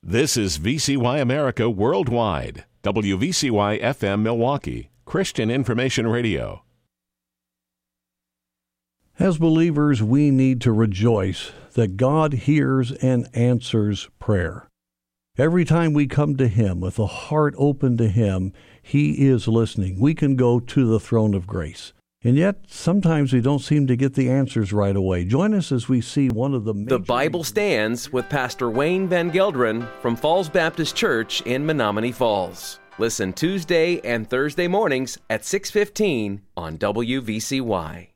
This is VCY America Worldwide, WVCY FM Milwaukee, Christian Information Radio. As believers, we need to rejoice that God hears and answers prayer. Every time we come to Him with a heart open to Him, He is listening. We can go to the throne of grace. And yet, sometimes we don't seem to get the answers right away. Join us as we see one of the major... The Bible Stands with Pastor Wayne Van Gelderen from Falls Baptist Church in Menominee Falls. Listen Tuesday and Thursday mornings at 6:15 on WVCY.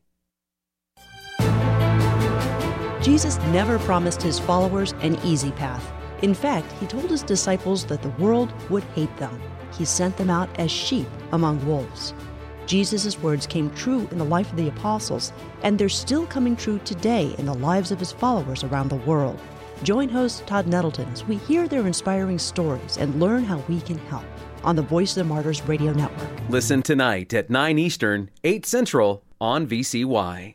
Jesus never promised His followers an easy path. In fact, He told His disciples that the world would hate them. He sent them out as sheep among wolves. Jesus' words came true in the life of the apostles, and they're still coming true today in the lives of His followers around the world. Join host Todd Nettleton as we hear their inspiring stories and learn how we can help on the Voice of the Martyrs Radio Network. Listen tonight at 9 Eastern, 8 Central on VCY.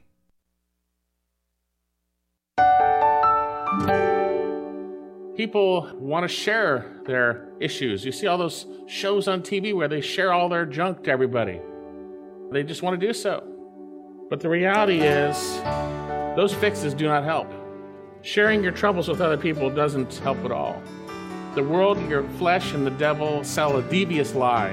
People want to share their issues. You see all those shows on TV where they share all their junk to everybody. They just want to do so. But the reality is, those fixes do not help. Sharing your troubles with other people doesn't help at all. The world, your flesh, and the devil sell a devious lie.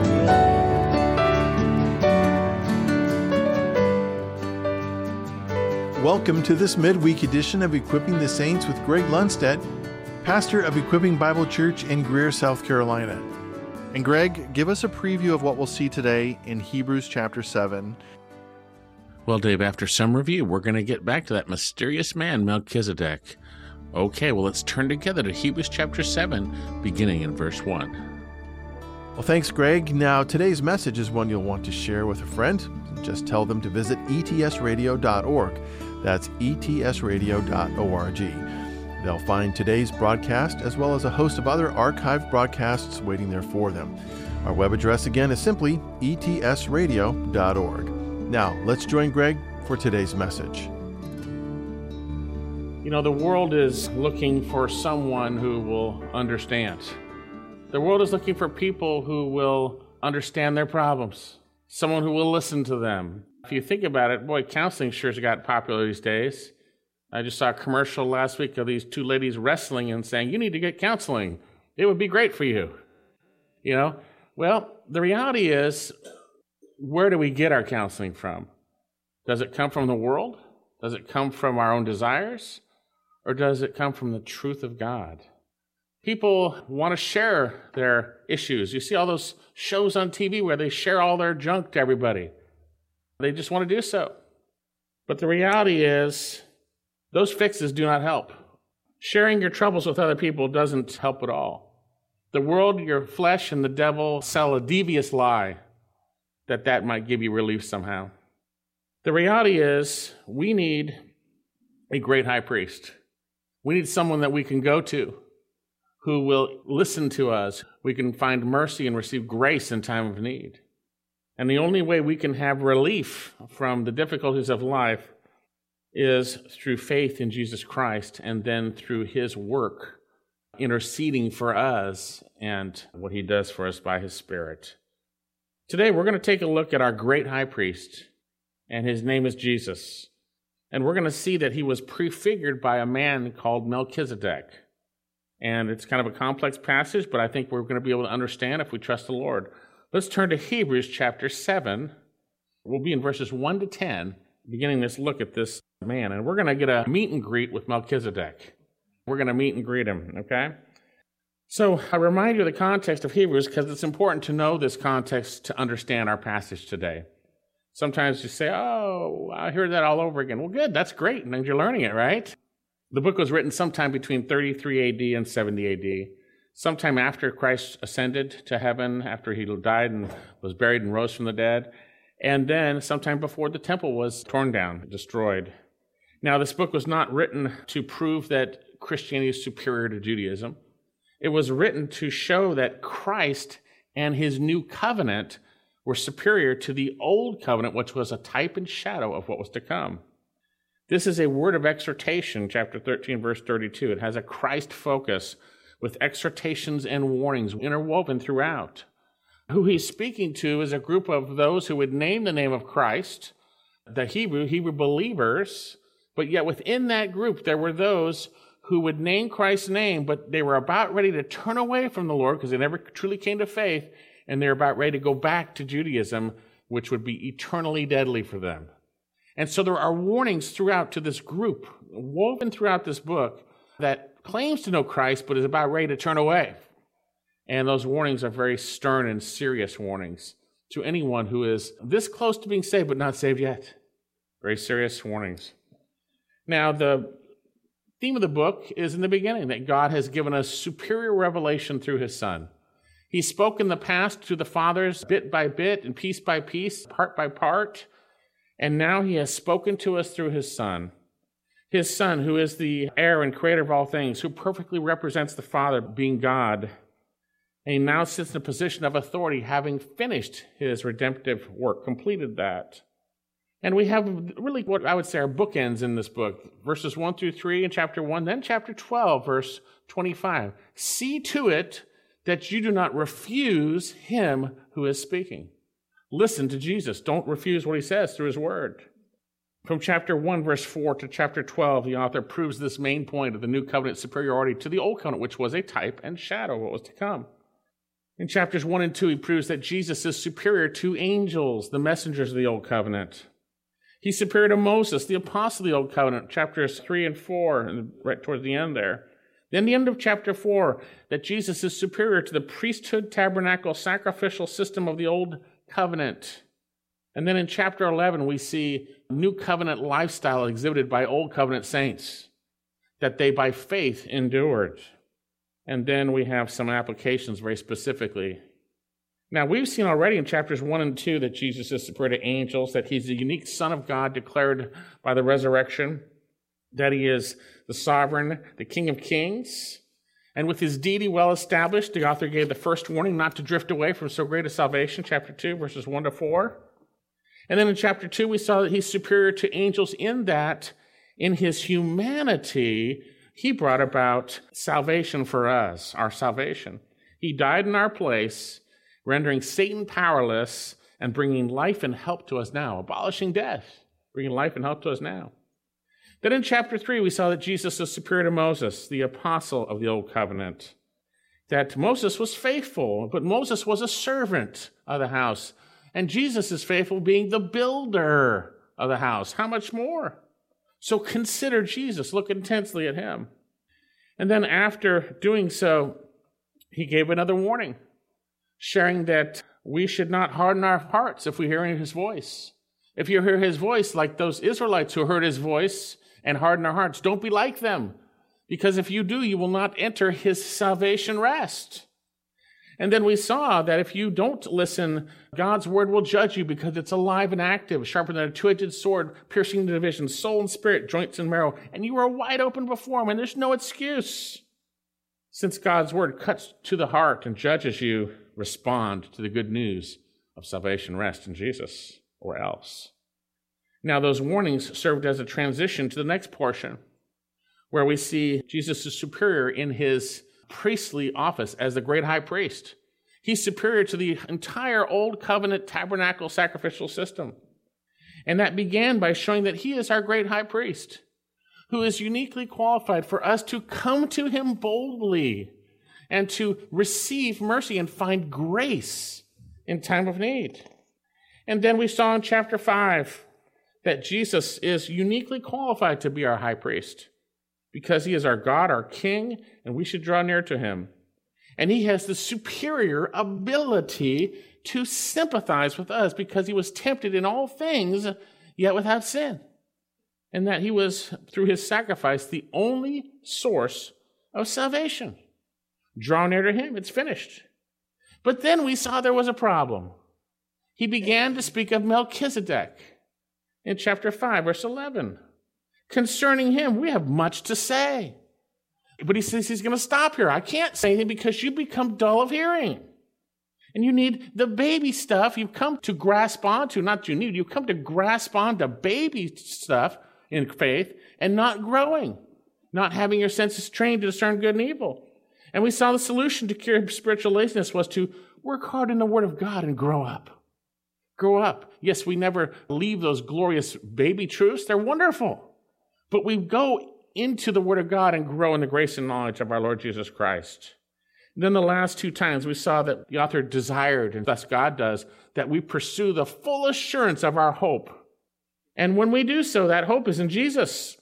Welcome to this midweek edition of Equipping the Saints with Greg Lundstedt, pastor of Equipping Bible Church in Greer, South Carolina. And Greg, give us a preview of what we'll see today in Hebrews chapter 7. Well, Dave, after some review, we're going to get back to that mysterious man, Melchizedek. Okay, well, let's turn together to Hebrews chapter 7, beginning in verse 1. Well, thanks, Greg. Now, today's message is one you'll want to share with a friend. Just tell them to visit etsradio.org. That's etsradio.org. They'll find today's broadcast as well as a host of other archived broadcasts waiting there for them. Our web address again is simply etsradio.org. Now, let's join Greg for today's message. You know, the world is looking for someone who will understand. The world is looking for people who will understand their problems, someone who will listen to them. If you think about it, boy, counseling sure's got popular these days. I just saw a commercial last week of these two ladies wrestling and saying, you need to get counseling. It would be great for you. You know? Well, the reality is, where do we get our counseling from? Does it come from the world? Does it come from our own desires? Or does it come from the truth of God? People want to share their issues. You see all those shows on TV where they share all their junk to everybody. They just want to do so. But the reality is, those fixes do not help. Sharing your troubles with other people doesn't help at all. The world, your flesh, and the devil sell a devious lie that might give you relief somehow. The reality is, we need a great high priest. We need someone that we can go to who will listen to us. We can find mercy and receive grace in time of need. And the only way we can have relief from the difficulties of life is through faith in Jesus Christ and then through His work interceding for us and what He does for us by His Spirit. Today we're going to take a look at our great high priest, and His name is Jesus. And we're going to see that He was prefigured by a man called Melchizedek. And it's kind of a complex passage, but I think we're going to be able to understand if we trust the Lord. Let's turn to Hebrews chapter 7. We'll be in verses 1 to 10, beginning this look at this man. And we're going to get a meet and greet with Melchizedek. We're going to meet and greet him, okay? So I remind you of the context of Hebrews because it's important to know this context to understand our passage today. Sometimes you say, oh, I hear that all over again. Well, good, that's great, and you're learning it, right? The book was written sometime between 33 AD and 70 AD, sometime after Christ ascended to heaven, after He died and was buried and rose from the dead, and then sometime before the temple was torn down, destroyed. Now, this book was not written to prove that Christianity is superior to Judaism. It was written to show that Christ and His new covenant were superior to the old covenant, which was a type and shadow of what was to come. This is a word of exhortation, chapter 13, verse 32. It has a Christ focus with exhortations and warnings interwoven throughout. Who he's speaking to is a group of those who would name the name of Christ, the Hebrew believers, but yet within that group there were those who would name Christ's name, but they were about ready to turn away from the Lord because they never truly came to faith, and they're about ready to go back to Judaism, which would be eternally deadly for them. And so there are warnings throughout to this group, woven throughout this book, that claims to know Christ, but is about ready to turn away. And those warnings are very stern and serious warnings to anyone who is this close to being saved, but not saved yet. Very serious warnings. Now, the theme of the book is in the beginning, that God has given us superior revelation through his Son. He spoke in the past to the fathers bit by bit and piece by piece, part by part, and now he has spoken to us through his Son. His Son, who is the heir and creator of all things, who perfectly represents the Father being God, and he now sits in a position of authority, having finished his redemptive work, completed that. And we have really what I would say are bookends in this book, verses 1 through 3 in chapter 1, then chapter 12, verse 25. See to it that you do not refuse him who is speaking. Listen to Jesus. Don't refuse what he says through his word. From chapter 1, verse 4 to chapter 12, the author proves this main point of the new covenant superiority to the old covenant, which was a type and shadow of what was to come. In chapters 1 and 2, he proves that Jesus is superior to angels, the messengers of the old covenant. He's superior to Moses, the apostle of the old covenant, chapters 3 and 4, and right towards the end there. Then the end of chapter 4, that Jesus is superior to the priesthood, tabernacle, sacrificial system of the old covenant. And then in chapter 11, we see new covenant lifestyle exhibited by old covenant saints, that they by faith endured. And then we have some applications very specifically. Now, we've seen already in chapters 1 and 2 that Jesus is superior to angels, that he's the unique Son of God declared by the resurrection, that he is the sovereign, the King of Kings. And with his deity well established, the author gave the first warning not to drift away from so great a salvation, chapter 2, verses 1 to 4. And then in chapter 2, we saw that he's superior to angels in that, in his humanity, he brought about salvation for us, our salvation. He died in our place, rendering Satan powerless and bringing life and help to us now, abolishing death, bringing life and help to us now. Then in chapter 3, we saw that Jesus is superior to Moses, the apostle of the old covenant, that Moses was faithful, but Moses was a servant of the house, and Jesus is faithful, being the builder of the house. How much more? So consider Jesus. Look intensely at him. And then after doing so, he gave another warning, sharing that we should not harden our hearts if we hear his voice. If you hear his voice, like those Israelites who heard his voice and hardened their hearts, don't be like them. Because if you do, you will not enter his salvation rest. And then we saw that if you don't listen, God's word will judge you because it's alive and active, sharper than a two-edged sword, piercing the division, soul and spirit, joints and marrow, and you are wide open before him, and there's no excuse. Since God's word cuts to the heart and judges you, respond to the good news of salvation rest in Jesus, or else. Now, those warnings served as a transition to the next portion, where we see Jesus is superior in his priestly office as the great high priest. He's superior to the entire old covenant tabernacle sacrificial system. And that began by showing that he is our great high priest, who is uniquely qualified for us to come to him boldly and to receive mercy and find grace in time of need. And then we saw in chapter 5 that Jesus is uniquely qualified to be our high priest, because he is our God, our King, and we should draw near to him. And he has the superior ability to sympathize with us because he was tempted in all things, yet without sin. And that he was, through his sacrifice, the only source of salvation. Draw near to him, it's finished. But then we saw there was a problem. He began to speak of Melchizedek in chapter 5, verse 11. Concerning him, we have much to say. But he says he's going to stop here. I can't say anything because you become dull of hearing. And you need the baby stuff you've come to grasp onto, not you've come to grasp onto baby stuff in faith and not growing, not having your senses trained to discern good and evil. And we saw the solution to cure spiritual laziness was to work hard in the Word of God and grow up. Grow up. Yes, we never leave those glorious baby truths. They're wonderful. But we go into the Word of God and grow in the grace and knowledge of our Lord Jesus Christ. And then the last two times we saw that the author desired, and thus God does, that we pursue the full assurance of our hope. And when we do so, that hope is in Jesus.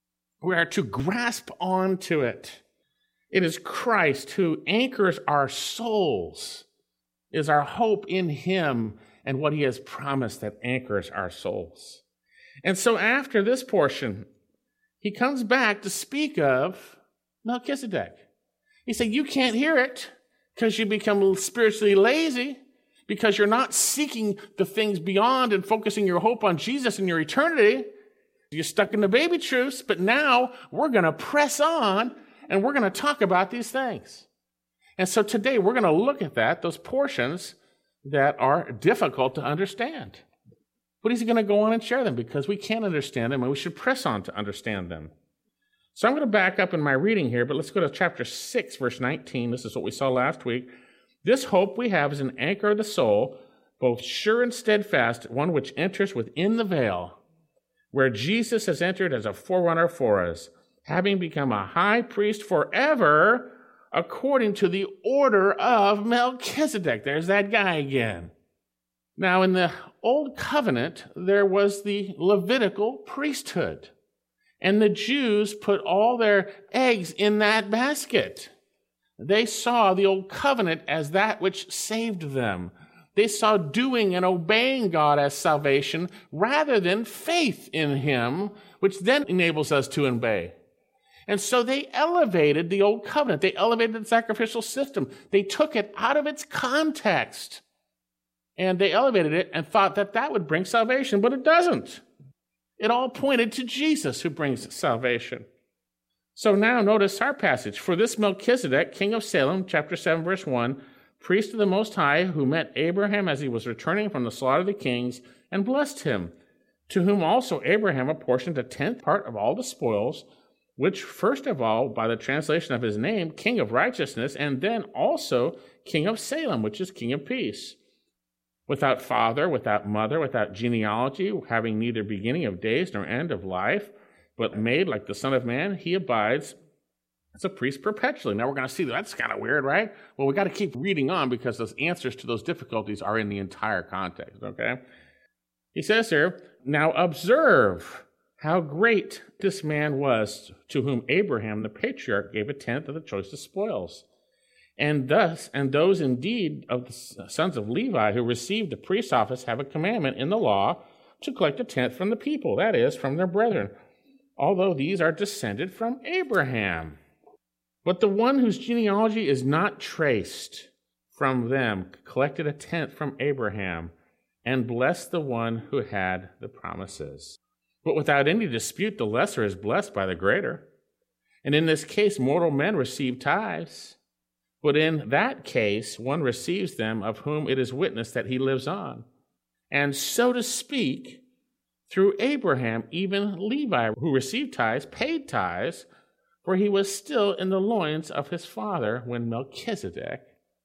We are to grasp onto it. It is Christ who anchors our souls. It is our hope in him and what he has promised that anchors our souls. And so after this portion, he comes back to speak of Melchizedek. He said, you can't hear it because you become spiritually lazy, because you're not seeking the things beyond and focusing your hope on Jesus and your eternity. You're stuck in the baby truths, but now we're going to press on and we're going to talk about these things. And so today we're going to look at those portions that are difficult to understand. But he's going to go on and share them because we can't understand them and we should press on to understand them. So I'm going to back up in my reading here, but let's go to chapter 6, verse 19. This is what we saw last week. This hope we have is an anchor of the soul, both sure and steadfast, one which enters within the veil, where Jesus has entered as a forerunner for us, having become a high priest forever, according to the order of Melchizedek. There's that guy again. Now, in the Old Covenant, there was the Levitical priesthood, and the Jews put all their eggs in that basket. They saw the Old Covenant as that which saved them. They saw doing and obeying God as salvation rather than faith in him, which then enables us to obey. And so they elevated the Old Covenant. They elevated the sacrificial system. They took it out of its context, and they elevated it and thought that that would bring salvation, but it doesn't. It all pointed to Jesus who brings salvation. So now notice our passage. For this Melchizedek, king of Salem, chapter 7, verse 1, priest of the Most High, who met Abraham as he was returning from the slaughter of the kings, and blessed him, to whom also Abraham apportioned a 10th part of all the spoils, which first of all, by the translation of his name, King of Righteousness, and then also King of Salem, which is King of Peace. Without father, without mother, without genealogy, having neither beginning of days nor end of life, but made like the Son of Man, he abides as a priest perpetually. Now we're going to see that's kind of weird, right? Well, we got to keep reading on because those answers to those difficulties are in the entire context, okay? He says here, now observe how great this man was, to whom Abraham the patriarch gave a 10th of the choicest spoils. And those indeed of the sons of Levi who received the priest's office have a commandment in the law to collect a 10th from the people, that is, from their brethren, although these are descended from Abraham. But the one whose genealogy is not traced from them collected a 10th from Abraham and blessed the one who had the promises. But without any dispute, the lesser is blessed by the greater. And in this case, mortal men receive tithes. But in that case, one receives them of whom it is witnessed that he lives on. And so to speak, through Abraham, even Levi, who received tithes, paid tithes, for he was still in the loins of his father when Melchizedek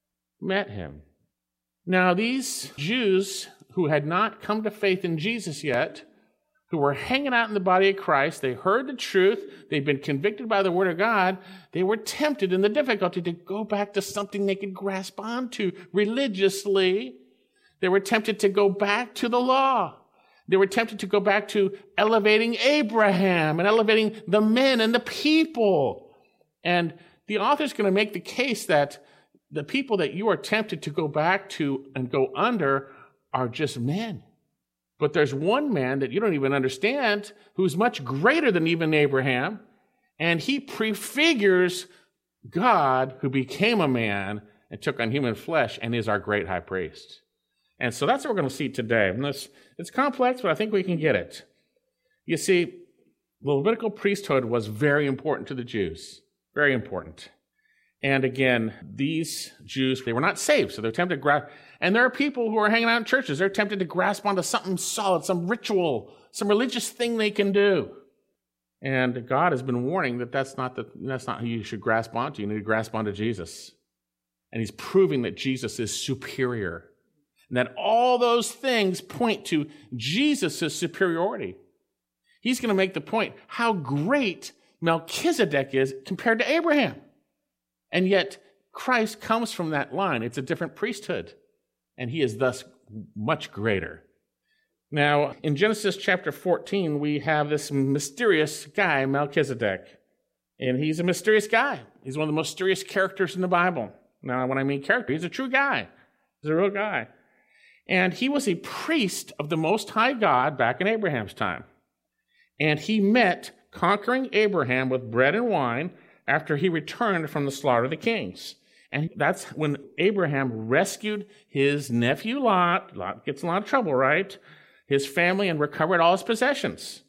met him. Now, these Jews who had not come to faith in Jesus yet, who were hanging out in the body of Christ, they heard the truth, they'd been convicted by the Word of God, they were tempted in the difficulty to go back to something they could grasp onto religiously. They were tempted to go back to the law. They were tempted to go back to elevating Abraham and elevating the men and the people. And the author's going to make the case that the people that you are tempted to go back to and go under are just men. But there's one man that you don't even understand who's much greater than even Abraham, and he prefigures God who became a man and took on human flesh and is our great high priest. And so that's what we're going to see today. And it's complex, but I think we can get it. You see, the Levitical priesthood was very important to the Jews, very important. And again, these Jews, they were not saved, so they're tempted to grasp. And there are people who are hanging out in churches, they're tempted to grasp onto something solid, some ritual, some religious thing they can do. And God has been warning that that's not who you should grasp onto. You need to grasp onto Jesus. And he's proving that Jesus is superior. And that all those things point to Jesus' superiority. He's going to make the point how great Melchizedek is compared to Abraham. And yet, Christ comes from that line. It's a different priesthood. And he is thus much greater. Now, in Genesis chapter 14, we have this mysterious guy, Melchizedek. And he's a mysterious guy. He's one of the most mysterious characters in the Bible. Now, when I mean character, he's a true guy. He's a real guy. And he was a priest of the Most High God back in Abraham's time. And he met conquering Abraham with bread and wine after he returned from the slaughter of the kings. And that's when Abraham rescued his nephew Lot. Lot gets in a lot of trouble, right? His family, and recovered all his possessions.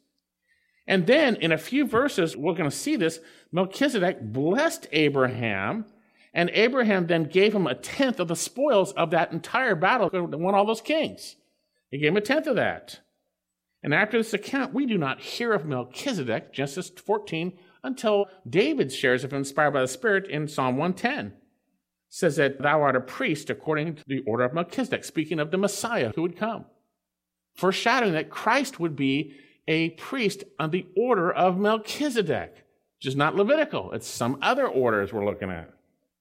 And then in a few verses, we're going to see this, Melchizedek blessed Abraham, and Abraham then gave him 1/10 of the spoils of that entire battle that won all those kings. He gave him 1/10 of that. And after this account, we do not hear of Melchizedek, Genesis 14, until David shares of him, inspired by the Spirit, in Psalm 110. It says that thou art a priest according to the order of Melchizedek, speaking of the Messiah who would come. Foreshadowing that Christ would be a priest on the order of Melchizedek, which is not Levitical. It's some other orders we're looking at.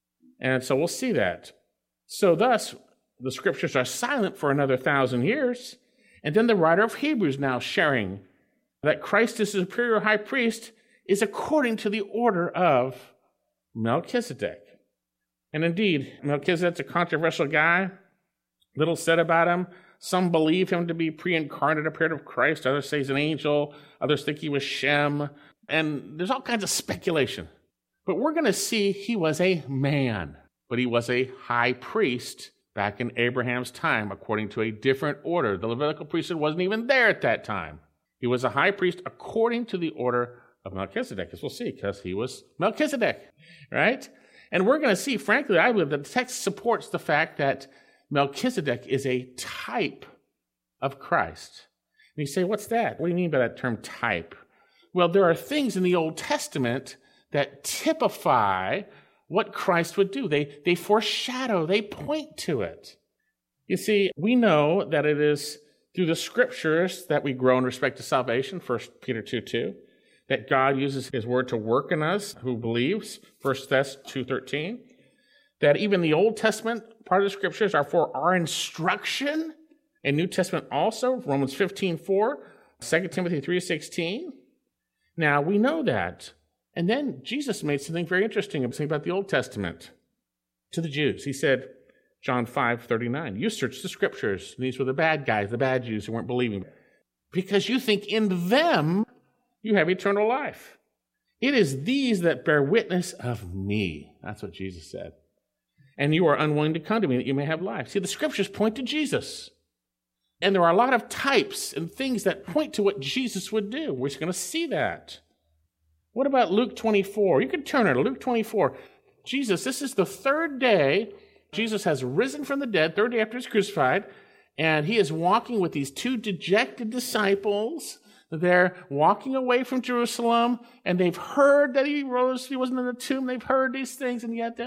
And so we'll see that. So thus, the scriptures are silent for another 1,000 years. And then the writer of Hebrews now sharing that Christ is the superior high priest is according to the order of Melchizedek. And indeed, Melchizedek's a controversial guy. Little said about him. Some believe him to be pre-incarnate, appeared of Christ. Others say he's an angel. Others think he was Shem. And there's all kinds of speculation. But we're going to see he was a man, but he was a high priest back in Abraham's time, according to a different order. The Levitical priesthood wasn't even there at that time. He was a high priest according to the order of Melchizedek, as we'll see, because he was Melchizedek, right? And we're going to see, frankly, I believe that the text supports the fact that Melchizedek is a type of Christ. And you say, what's that? What do you mean by that term type? Well, there are things in the Old Testament that typify what Christ would do. They foreshadow, they point to it. You see, we know that it is through the scriptures that we grow in respect to salvation, 1 Peter 2:2, that God uses his word to work in us who believes, 1 Thess 2:13, that even the Old Testament part of the scriptures are for our instruction, and New Testament also, Romans 15:4, 2 Timothy 3:16. Now, we know that. And then Jesus made something very interesting about the Old Testament to the Jews. He said, John 5:39, you search the scriptures. And these were the bad guys, the bad Jews who weren't believing. Because you think in them you have eternal life. It is these that bear witness of me. That's what Jesus said. And you are unwilling to come to me that you may have life. See, the scriptures point to Jesus. And there are a lot of types and things that point to what Jesus would do. We're just going to see that. What about Luke 24? You can turn it to Luke 24. Jesus, this is the third day. Jesus has risen from the dead, third day after he's crucified, and he is walking with these two dejected disciples. They're walking away from Jerusalem, and they've heard that he rose, he wasn't in the tomb. They've heard these things, and yet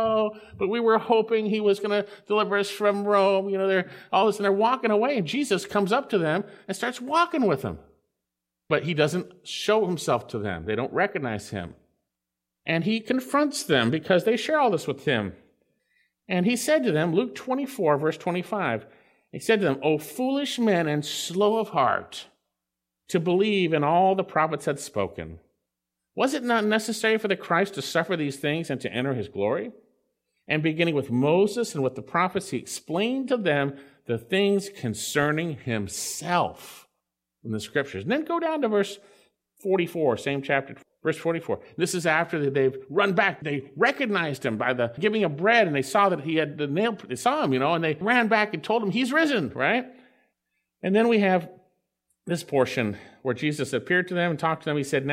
but we were hoping he was going to deliver us from Rome. They're all this, and they're walking away, and Jesus comes up to them and starts walking with them. But he doesn't show himself to them. They don't recognize him. And he confronts them because they share all this with him. And he said to them, Luke 24, verse 25, he said to them, O foolish men and slow of heart, to believe in all the prophets had spoken. Was it not necessary for the Christ to suffer these things and to enter his glory? And beginning with Moses and with the prophets, he explained to them the things concerning himself in the scriptures. And then go down to verse 44, same chapter, verse 44. This is after they've run back. They recognized him by the giving of bread, and they saw that he had the nail. They saw him, and they ran back and told him he's risen, right? And then we have this portion where Jesus appeared to them and talked to them. He said,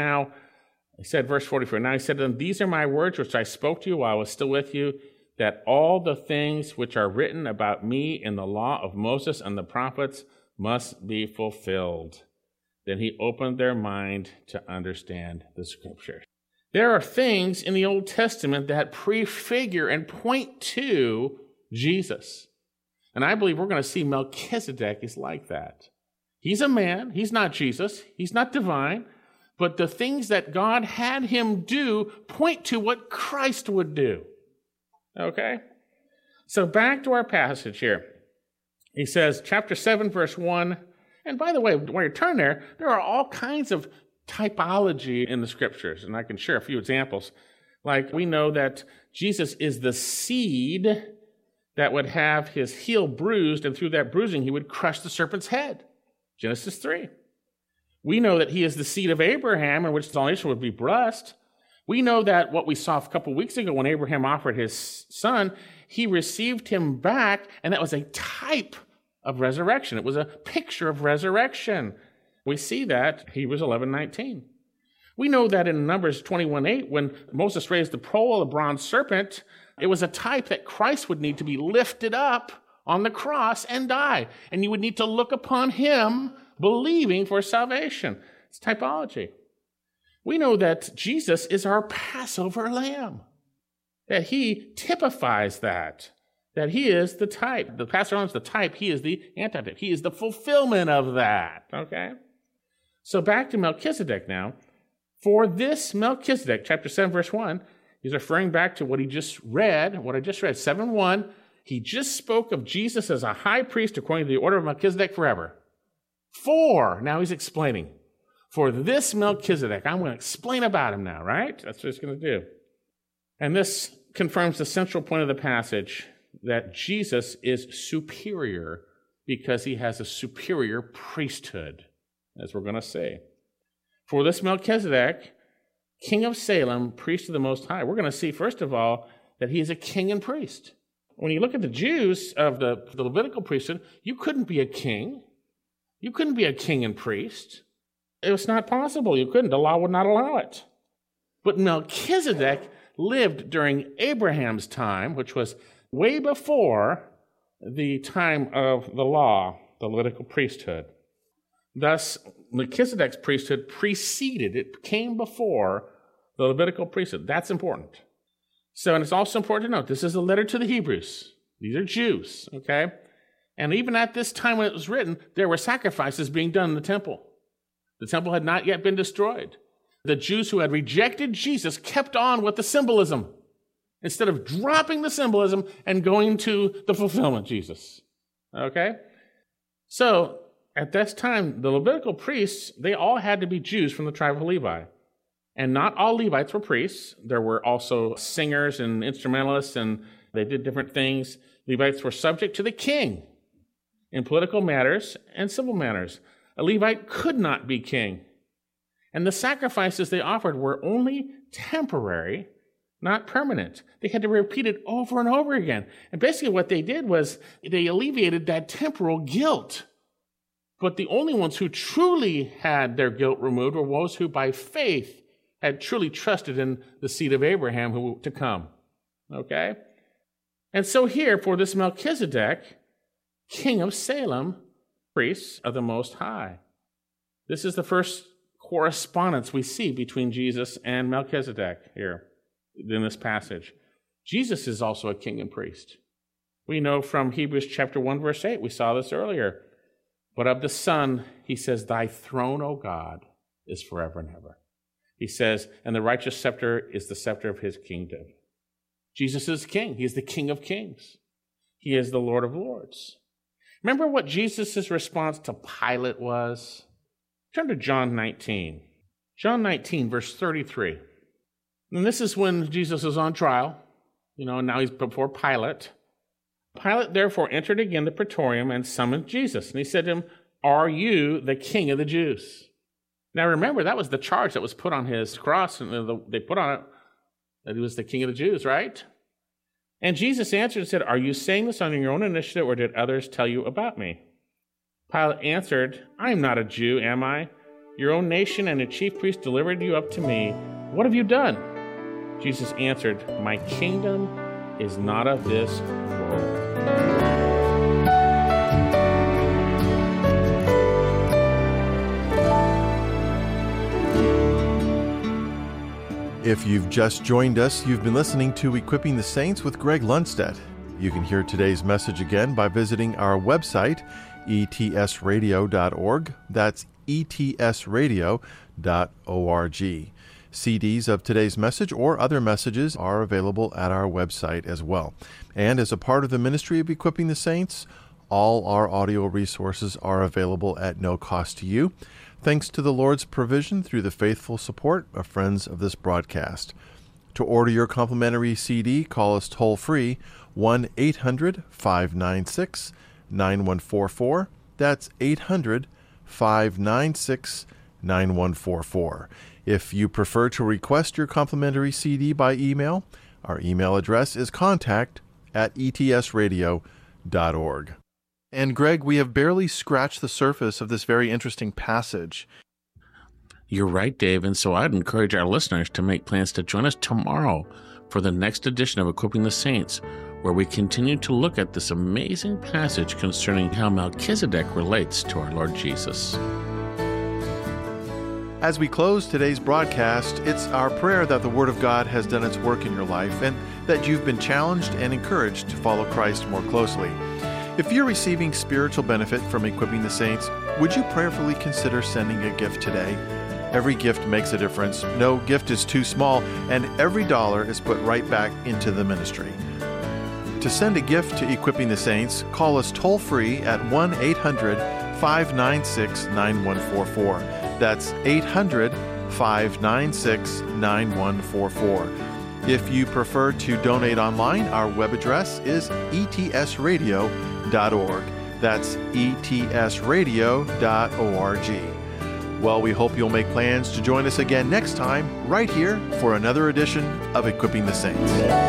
verse 44, now he said to them, these are my words which I spoke to you while I was still with you, that all the things which are written about me in the law of Moses and the prophets must be fulfilled. Then he opened their mind to understand the Scriptures. There are things in the Old Testament that prefigure and point to Jesus. And I believe we're going to see Melchizedek is like that. He's a man. He's not Jesus. He's not divine. But the things that God had him do point to what Christ would do. Okay? So back to our passage here. He says, chapter 7, verse 1. And by the way, while you turn there are all kinds of typology in the Scriptures. And I can share a few examples. Like we know that Jesus is the seed that would have his heel bruised, and through that bruising he would crush the serpent's head. Genesis 3. We know that he is the seed of Abraham, in which the nation would be blessed. We know that what we saw a couple weeks ago when Abraham offered his son, he received him back, and that was a type of resurrection. It was a picture of resurrection. We see that Hebrews 11:19. We know that in Numbers 21:8, when Moses raised the pole of the bronze serpent, it was a type that Christ would need to be lifted up on the cross and die. And you would need to look upon him believing for salvation. It's typology. We know that Jesus is our Passover lamb, that he typifies that he is the type. The Passover lamb is the type. He is the antitype. He is the fulfillment of that, okay? So back to Melchizedek now. For this Melchizedek, chapter 7, verse 1, he's referring back to what I just read, 7:1. He just spoke of Jesus as a high priest according to the order of Melchizedek forever. Now he's explaining. For this Melchizedek, I'm going to explain about him now, right? That's what he's going to do. And this confirms the central point of the passage, that Jesus is superior because he has a superior priesthood, as we're going to say. For this Melchizedek, king of Salem, priest of the Most High, we're going to see, first of all, that he is a king and priest. When you look at the Jews of the Levitical priesthood, you couldn't be a king. You couldn't be a king and priest. It was not possible. You couldn't. The law would not allow it. But Melchizedek lived during Abraham's time, which was way before the time of the law, the Levitical priesthood. Thus, Melchizedek's priesthood preceded, it came before the Levitical priesthood. That's important. So, and it's also important to note, this is a letter to the Hebrews. These are Jews, okay? And even at this time when it was written, there were sacrifices being done in the temple. The temple had not yet been destroyed. The Jews who had rejected Jesus kept on with the symbolism instead of dropping the symbolism and going to the fulfillment, Jesus. Okay? So, at this time, the Levitical priests, they all had to be Jews from the tribe of Levi. And not all Levites were priests. There were also singers and instrumentalists, and they did different things. Levites were subject to the king in political matters and civil matters. A Levite could not be king. And the sacrifices they offered were only temporary, not permanent. They had to repeat it over and over again. And basically what they did was they alleviated that temporal guilt. But the only ones who truly had their guilt removed were those who by faith had truly trusted in the seed of Abraham who to come. Okay? And so here, for this Melchizedek, king of Salem, priests of the Most High. This is the first correspondence we see between Jesus and Melchizedek here in this passage. Jesus is also a king and priest. We know from Hebrews chapter 1, verse 8, we saw this earlier. But of the Son, he says, thy throne, O God, is forever and ever. He says, and the righteous scepter is the scepter of his kingdom. Jesus is king. He is the King of kings. He is the Lord of lords. Remember what Jesus' response to Pilate was? Turn to John 19. John 19, verse 33. And this is when Jesus is on trial. Now he's before Pilate. Pilate therefore entered again the praetorium and summoned Jesus. And he said to him, are you the king of the Jews? Now remember, that was the charge that was put on his cross. And they put on it that he was the king of the Jews, right? And Jesus answered and said, are you saying this on your own initiative, or did others tell you about me? Pilate answered, I am not a Jew, am I? Your own nation and the chief priest delivered you up to me. What have you done? Jesus answered, my kingdom is not of this world. If you've just joined us, you've been listening to Equipping the Saints with Greg Lundstedt. You can hear today's message again by visiting our website, etsradio.org. That's etsradio.org. CDs of today's message or other messages are available at our website as well. And as a part of the ministry of Equipping the Saints, all our audio resources are available at no cost to you, thanks to the Lord's provision through the faithful support of friends of this broadcast. To order your complimentary CD, call us toll-free, 1-800-596-9144. That's 800-596-9144. If you prefer to request your complimentary CD by email, our email address is contact@etsradio.org. And Greg, we have barely scratched the surface of this very interesting passage. You're right, Dave, and so I'd encourage our listeners to make plans to join us tomorrow for the next edition of Equipping the Saints, where we continue to look at this amazing passage concerning how Melchizedek relates to our Lord Jesus. As we close today's broadcast, it's our prayer that the Word of God has done its work in your life and that you've been challenged and encouraged to follow Christ more closely. If you're receiving spiritual benefit from Equipping the Saints, would you prayerfully consider sending a gift today? Every gift makes a difference. No gift is too small, and every dollar is put right back into the ministry. To send a gift to Equipping the Saints, call us toll-free at 1-800-596-9144. That's 800-596-9144. If you prefer to donate online, our web address is etsradio.org. That's etsradio.org. Well, we hope you'll make plans to join us again next time, right here, for another edition of Equipping the Saints.